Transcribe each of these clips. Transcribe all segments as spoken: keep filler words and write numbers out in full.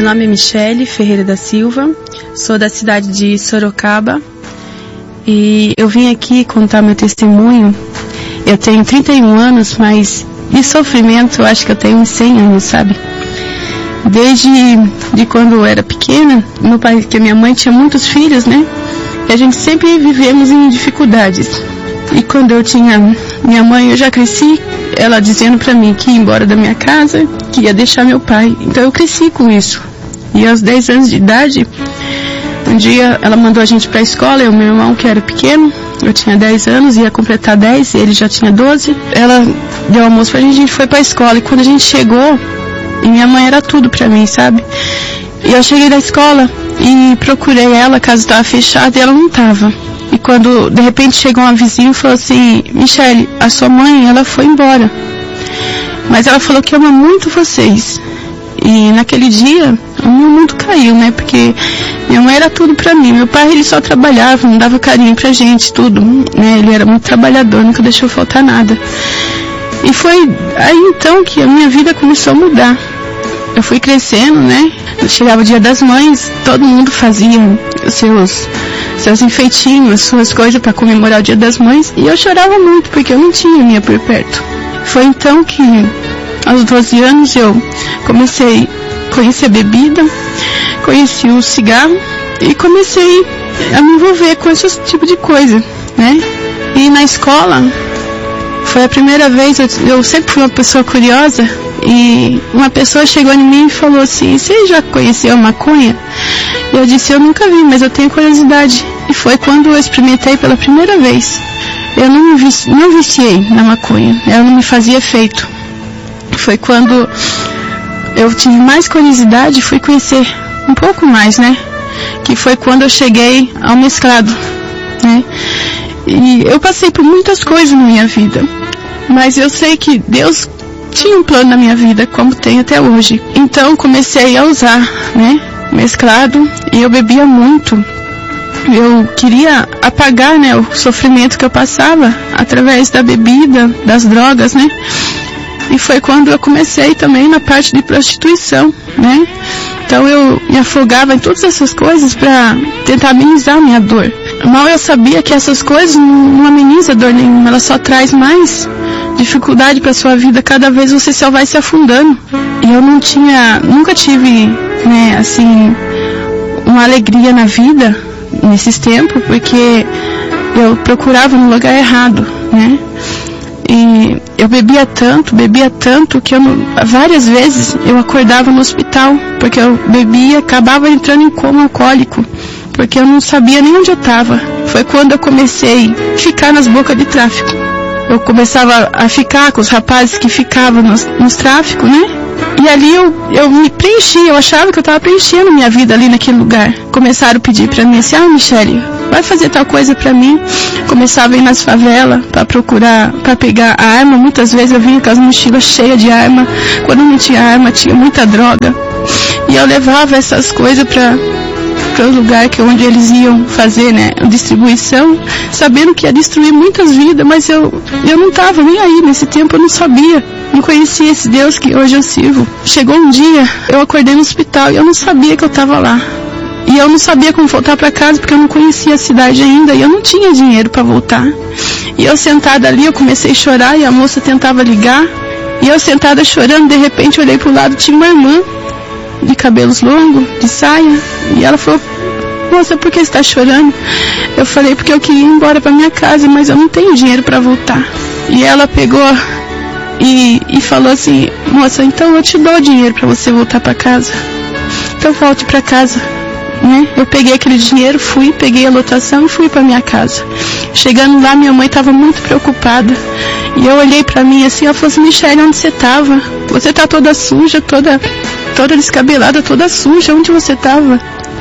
Meu nome é Michele Ferreira da Silva, sou da cidade de Sorocaba e eu vim aqui contar meu testemunho. Eu tenho trinta e um anos, mas de sofrimento eu acho que eu tenho uns cem anos, sabe? Desde de quando eu era pequena, meu pai, que minha mãe tinha muitos filhos, né? E a gente sempre vivemos em dificuldades. E quando eu tinha minha mãe, eu já cresci, ela dizendo pra mim que ia embora da minha casa, que ia deixar meu pai. Então eu cresci com isso. E aos dez anos de idade, um dia ela mandou a gente pra escola, eu e meu irmão, que era pequeno, eu tinha dez anos, ia completar dez, ele já tinha doze. Ela deu almoço pra gente, a gente foi pra escola. E quando a gente chegou, e minha mãe era tudo pra mim, sabe? E eu cheguei da escola e procurei ela, a casa estava fechada e ela não estava. E quando de repente chegou uma vizinha e falou assim: Michele, a sua mãe, ela foi embora, mas ela falou que ama muito vocês. E naquele dia o meu mundo caiu, né? Porque minha mãe era tudo pra mim. Meu pai, ele só trabalhava, não dava carinho pra gente, tudo, né? Ele era muito trabalhador, nunca deixou faltar nada. E foi aí então que a minha vida começou a mudar. Eu fui crescendo, né? Chegava o dia das mães, todo mundo fazia os seus, seus enfeitinhos, suas coisas para comemorar o dia das mães. E eu chorava muito, porque eu não tinha minha por perto. Foi então que, aos doze anos, eu comecei a conhecer a bebida, conheci o cigarro e comecei a me envolver com esse tipo de coisa, né? E na escola, foi a primeira vez, eu, eu sempre fui uma pessoa curiosa, e uma pessoa chegou em mim e falou assim: você já conheceu a maconha? E eu disse: eu nunca vi, mas eu tenho curiosidade. E foi quando eu experimentei pela primeira vez. Eu não me vici, não viciei na maconha, ela não me fazia efeito. Foi quando eu tive mais curiosidade e fui conhecer um pouco mais, né? Que foi quando eu cheguei ao mesclado, né? E eu passei por muitas coisas na minha vida, mas eu sei que Deus tinha um plano na minha vida, como tem até hoje. Então comecei a usar, né, mesclado, e eu bebia muito. Eu queria apagar, né, o sofrimento que eu passava através da bebida, das drogas, né? E foi quando eu comecei também na parte de prostituição, né? Então eu me afogava em todas essas coisas para tentar amenizar a minha dor. Mal eu sabia que essas coisas não amenizam dor nenhuma, ela só traz mais dificuldade para sua vida. Cada vez você só vai se afundando. E eu não tinha, nunca tive, né, assim, uma alegria na vida nesses tempos, porque eu procurava no lugar errado, né? E eu bebia tanto, bebia tanto que eu, várias vezes eu acordava no hospital, porque eu bebia, acabava entrando em coma alcoólico, porque eu não sabia nem onde eu estava. Foi quando eu comecei a ficar nas bocas de tráfico. Eu começava a ficar com os rapazes que ficavam nos, nos tráficos, né? E ali eu, eu me preenchi, eu achava que eu estava preenchendo minha vida ali naquele lugar. Começaram a pedir para mim assim: ah, Michele, vai fazer tal coisa para mim. Começava a ir nas favelas para procurar, para pegar a arma. Muitas vezes eu vinha com as mochilas cheias de arma. Quando não tinha arma, tinha muita droga. E eu levava essas coisas para para o lugar que onde eles iam fazer, né, a distribuição, sabendo que ia destruir muitas vidas, mas eu, eu não estava nem aí. Nesse tempo eu não sabia, não conhecia esse Deus que hoje eu sirvo. Chegou um dia, eu acordei no hospital e eu não sabia que eu estava lá. E eu não sabia como voltar para casa, porque eu não conhecia a cidade ainda e eu não tinha dinheiro para voltar. E eu sentada ali, eu comecei a chorar e a moça tentava ligar. E eu sentada chorando, de repente eu olhei para o lado, tinha uma irmã de cabelos longos, de saia, e ela falou: moça, por que você está chorando? Eu falei: porque eu queria ir embora para minha casa, mas eu não tenho dinheiro para voltar. E ela pegou e, e falou assim: moça, então eu te dou dinheiro para você voltar para casa, então volte para casa, né? Eu peguei aquele dinheiro, fui, peguei a lotação e fui para minha casa. Chegando lá, minha mãe estava muito preocupada, e eu olhei para mim assim, ela falou assim: Michele, onde você estava? Você tá toda suja, toda toda descabelada, toda suja, onde você estava?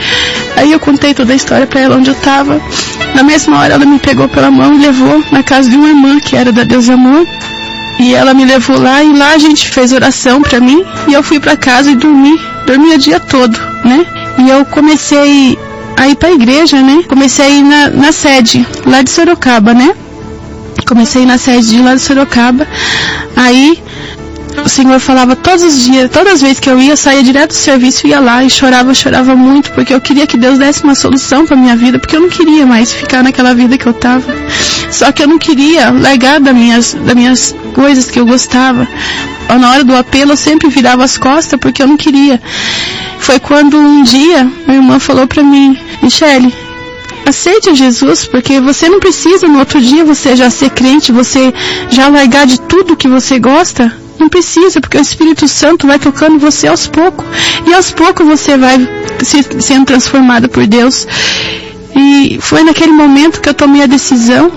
Aí eu contei toda a história para ela, onde eu estava. Na mesma hora ela me pegou pela mão e levou na casa de uma irmã que era da Deus Amor, e ela me levou lá, e lá a gente fez oração para mim, e eu fui para casa e dormi, dormi o dia todo, né? E eu comecei a ir para a igreja, né? Comecei a ir na, na sede lá de Sorocaba, né? Comecei na sede de lá de Sorocaba. Aí o Senhor falava todos os dias, todas as vezes que eu ia, eu saía direto do serviço, ia lá e chorava, chorava muito, porque eu queria que Deus desse uma solução para minha vida, porque eu não queria mais ficar naquela vida que eu estava. Só que eu não queria largar das minhas, das minhas coisas que eu gostava. Na hora do apelo eu sempre virava as costas, porque eu não queria. Foi quando um dia minha irmã falou para mim: Michele, aceite Jesus, porque você não precisa no outro dia você já ser crente, você já largar de tudo que você gosta. Não precisa, porque o Espírito Santo vai tocando você aos poucos. E aos poucos você vai se, sendo transformado por Deus. E foi naquele momento que eu tomei a decisão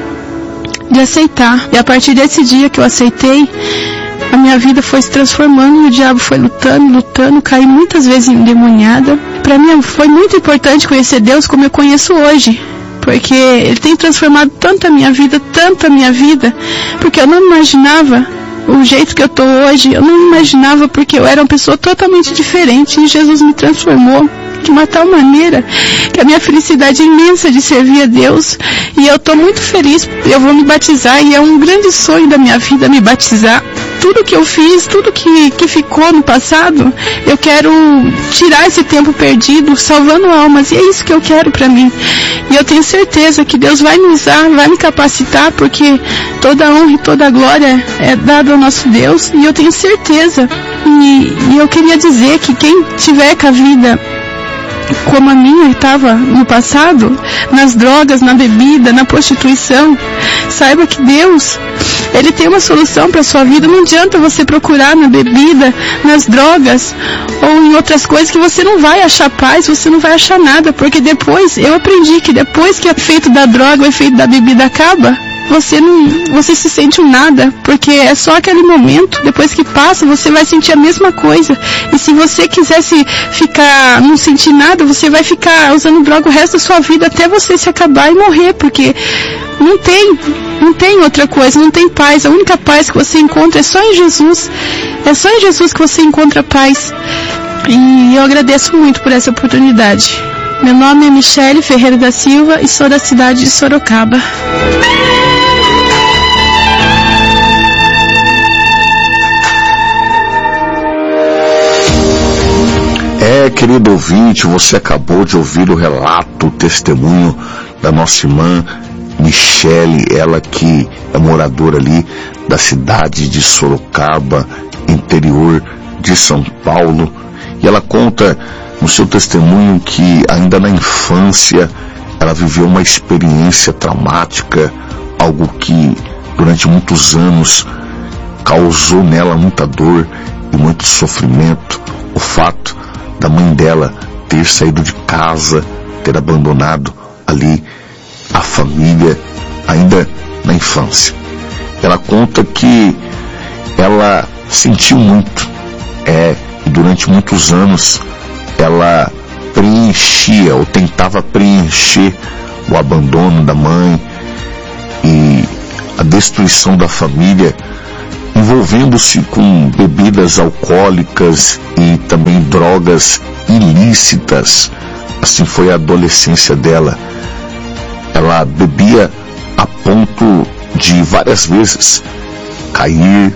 de aceitar. E a partir desse dia que eu aceitei, a minha vida foi se transformando e o diabo foi lutando, lutando, caí muitas vezes endemoniada. Para mim foi muito importante conhecer Deus como eu conheço hoje, porque Ele tem transformado tanto a minha vida, tanto a minha vida, porque eu não imaginava o jeito que eu estou hoje, eu não imaginava, porque eu era uma pessoa totalmente diferente e Jesus me transformou de uma tal maneira que a minha felicidade é imensa de servir a Deus, e eu estou muito feliz. Eu vou me batizar e é um grande sonho da minha vida me batizar. Tudo que eu fiz, tudo que, que ficou no passado, eu quero tirar esse tempo perdido, salvando almas, e é isso que eu quero para mim. E eu tenho certeza que Deus vai me usar, vai me capacitar, porque toda a honra e toda a glória é dada ao nosso Deus, e eu tenho certeza. E, e eu queria dizer que quem tiver com a vida como a minha estava no passado, nas drogas, na bebida, na prostituição, saiba que Deus, Ele tem uma solução para a sua vida. Não adianta você procurar na bebida, nas drogas ou em outras coisas, que você não vai achar paz, você não vai achar nada, porque depois, eu aprendi que depois que o efeito da droga, o efeito da bebida acaba, você não, você se sente um nada, porque é só aquele momento. Depois que passa, você vai sentir a mesma coisa. E se você quisesse ficar, não sentir nada, você vai ficar usando droga o resto da sua vida, até você se acabar e morrer, porque não tem, não tem outra coisa, não tem paz. A única paz que você encontra é só em Jesus. É só em Jesus que você encontra paz. E eu agradeço muito por essa oportunidade. Meu nome é Michele Ferreira da Silva e sou da cidade de Sorocaba. É, querido ouvinte, você acabou de ouvir o relato, o testemunho da nossa irmã Michele, ela que é moradora ali da cidade de Sorocaba, interior de São Paulo, e ela conta no seu testemunho que ainda na infância ela viveu uma experiência traumática, algo que durante muitos anos causou nela muita dor e muito sofrimento. O fato da mãe dela ter saído de casa, ter abandonado ali a família ainda na infância. Ela conta que ela sentiu muito, é, e durante muitos anos ela preenchia ou tentava preencher o abandono da mãe e a destruição da família, envolvendo-se com bebidas alcoólicas e também drogas ilícitas. Assim foi a adolescência dela. Ela bebia a ponto de várias vezes cair,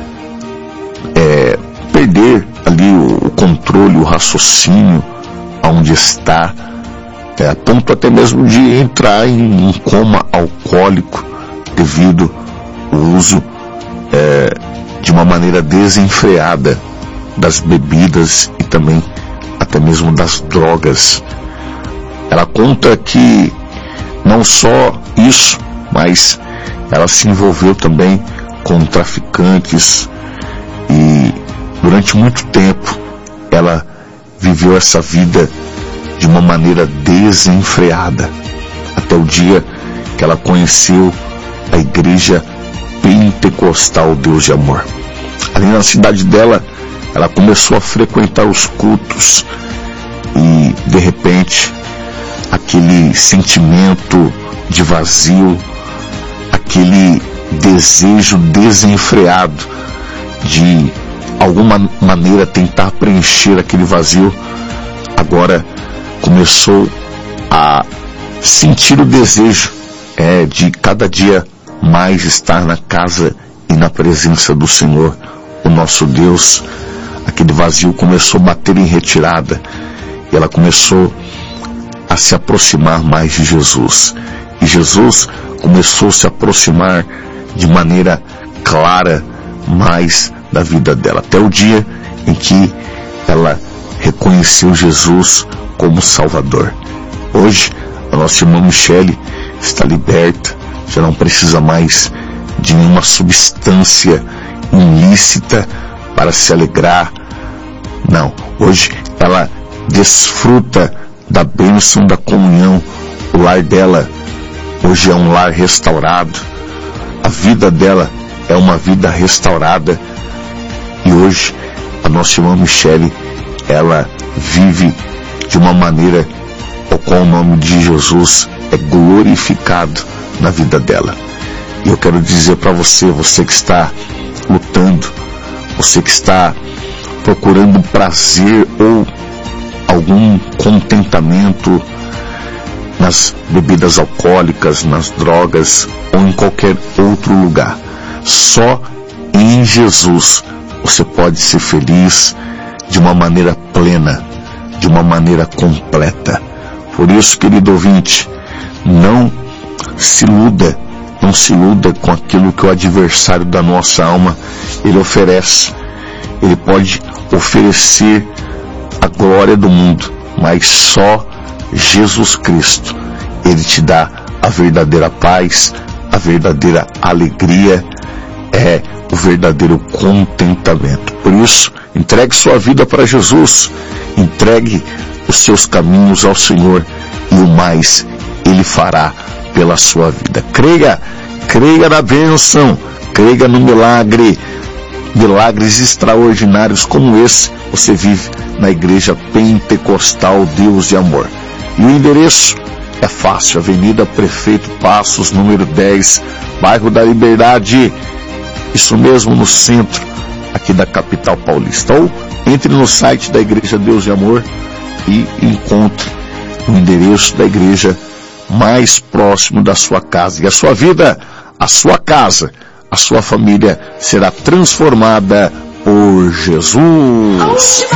é, perder ali o, o controle, o raciocínio aonde está, é, a ponto até mesmo de entrar em um coma alcoólico devido ao uso É, de uma maneira desenfreada das bebidas e também até mesmo das drogas. Ela conta que não só isso, mas ela se envolveu também com traficantes e durante muito tempo ela viveu essa vida de uma maneira desenfreada, até o dia que ela conheceu a igreja pentecostal Deus de Amor. Ali na cidade dela, ela começou a frequentar os cultos e de repente aquele sentimento de vazio, aquele desejo desenfreado de alguma maneira tentar preencher aquele vazio, agora começou a sentir o desejo é, de cada dia mais estar na casa e na presença do Senhor, o nosso Deus, aquele vazio começou a bater em retirada, e ela começou a se aproximar mais de Jesus. E Jesus começou a se aproximar de maneira clara mais da vida dela, até o dia em que ela reconheceu Jesus como Salvador. Hoje, a nossa irmã Michele está liberta, já não precisa mais de nenhuma substância ilícita para se alegrar. Não, hoje ela desfruta da bênção da comunhão. O lar dela hoje é um lar restaurado, a vida dela é uma vida restaurada, e hoje a nossa irmã Michele, ela vive de uma maneira ao qual o nome de Jesus é glorificado na vida dela. E eu quero dizer para você, você que está lutando, você que está procurando prazer ou algum contentamento nas bebidas alcoólicas, nas drogas ou em qualquer outro lugar, só em Jesus você pode ser feliz de uma maneira plena, de uma maneira completa. Por isso, querido ouvinte, não se iluda, não se iluda com aquilo que o adversário da nossa alma ele oferece. Ele pode oferecer a glória do mundo, mas só Jesus Cristo, ele te dá a verdadeira paz, a verdadeira alegria, é o verdadeiro contentamento. Por isso, entregue sua vida para Jesus, entregue os seus caminhos ao Senhor, e o mais ele fará pela sua vida. Creia, creia na bênção, creia no milagre. Milagres extraordinários como esse você vive na Igreja Pentecostal Deus de Amor. E o endereço é fácil: Avenida Prefeito Passos, número dez, bairro da Liberdade, isso mesmo, no centro aqui da capital paulista. Ou entre no site da Igreja Deus de Amor e encontre o endereço da igreja mais próximo da sua casa. E a sua vida, a sua casa, a sua família será transformada por Jesus.